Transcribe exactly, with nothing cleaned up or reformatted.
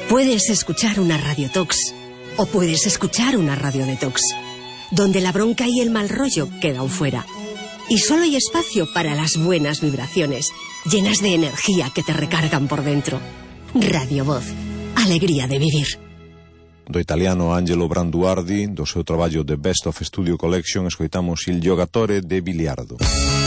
Puedes escuchar una radiotox o puedes escuchar una radiodetox, donde la bronca y el mal rollo quedan fuera. Y solo hay espacio para las buenas vibraciones, llenas de energía que te recargan por dentro. Radio Voz, alegría de vivir. Do italiano Angelo Branduardi, do seu traballo The Best of Studio Collection, escoitamos Il Giocatore de Biliardo.